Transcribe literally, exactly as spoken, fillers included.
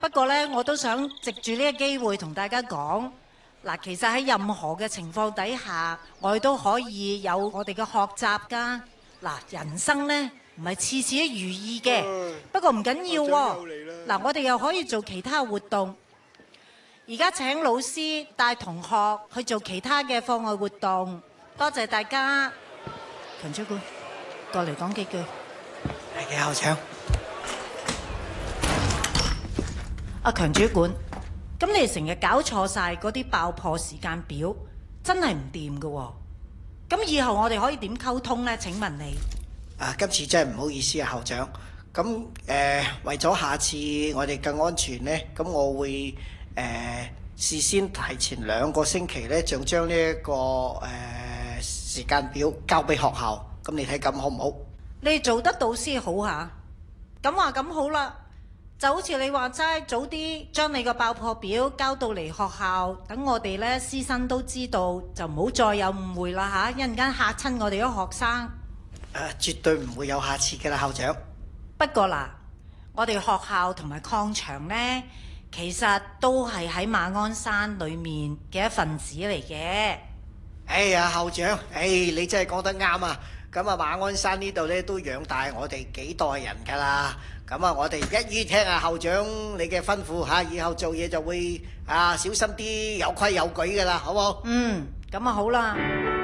不過呢，我都想藉住呢個機會同大家講，嗱，其實喺任何嘅情況底下，我哋都可以有我哋嘅學習㗎。嗱，人生呢唔係次次都如意嘅，不過唔緊要喎。嗱，我哋又可以做其他活動。而家請老師帶同學去做其他嘅課外活動。多謝大家。強主管，過嚟講幾句。 係嘅，校長。 阿強主管，咁你哋成日搞錯晒嗰啲爆破時間表，真係唔掂㗎喎。咁以後我哋可以點溝通呢？請問你？ 啊，今次真係唔好意思啊，校長。咁誒、呃，為咗下次我哋更安全呢，咁我會誒、呃、事先提前兩個星期呢，就將呢一個誒、呃、時間表交俾學校。咁你睇咁好唔好？ 你做得到先好嚇。咁話咁好啦。就好似你話齋，早啲將你個爆破表交到嚟學校，等我哋咧師生都知道，就唔好再有誤會啦嚇！一陣間嚇親我哋啲學生。 誒，絕對唔會有下次嘅啦，校長。 不過嗱，我哋學校同埋礦場呢，其實都係喺馬鞍山裡面嘅一份子嚟嘅。 哎呀，校長，哎，你真係講得啱啊！咁啊，馬鞍山呢度咧都養大我哋幾代人㗎啦。咁啊，我哋一於聽啊校長你嘅吩咐嚇，以後做嘢就會啊小心啲，有規有矩㗎啦，好冇？ 嗯，咁啊好啦。